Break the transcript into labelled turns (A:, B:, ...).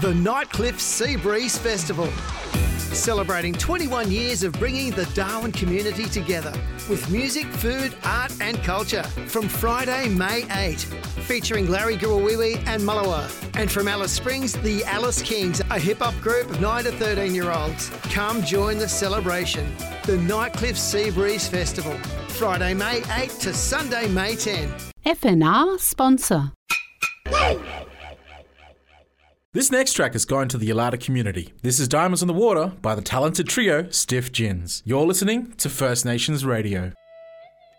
A: the Nightcliff Sea Breeze Festival. Celebrating 21 years of bringing the Darwin community together with music, food, art and culture from Friday, May 8, featuring Larry Gurawiwi and Mullawa. And from Alice Springs, the Alice Kings, a hip-hop group of 9 to 13-year-olds. Come join the celebration. The Nightcliff Sea Breeze Festival, Friday, May 8 to Sunday, May 10.
B: FNR sponsor.
C: This next track is going to the Ullata community. This is Diamonds on the Water by the talented trio Stiff Gins. You're listening to First Nations Radio.